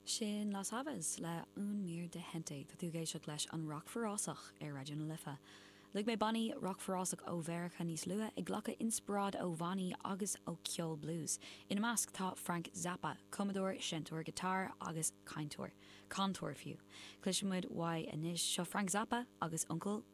Sin Las Havas le un mír de hente dat tú géisioach leis an rock forrásach ar Radio na Lifa. Lug mé banní rock forrásach ó bheircha níos lua ag ghlacha inspirad ó Vanny agus ó Ceol Blues. In measc tá Frank Zappa, Commodore, Shentor guitar agus cantor fiú. Cluisimuid wai anis seo Frank Zappa agus Uncle